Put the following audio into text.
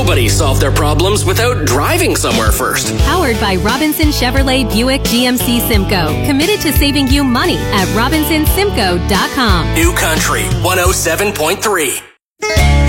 Nobody solved their problems without driving somewhere first. Powered by Robinson Chevrolet Buick GMC Simcoe. Committed to saving you money at RobinsonSimcoe.com. New Country 107.3.